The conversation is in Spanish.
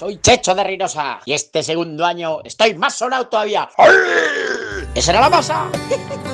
soy Checho de Reynosa y este segundo año estoy más sonado todavía. ¡Esa era la masa!